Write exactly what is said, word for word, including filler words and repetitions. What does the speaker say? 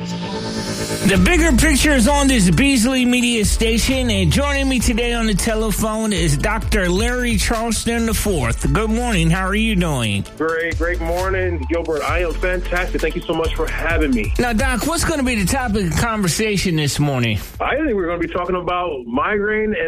The bigger picture is on this Beasley Media station, and joining me today on the telephone is Doctor Larry Charleston the fourth. Good morning. How are you doing? Great, great morning, Gilbert. I am fantastic. Thank you so much for having me. Now, Doc, what's going to be the topic of conversation this morning? I think we're going to be talking about migraine and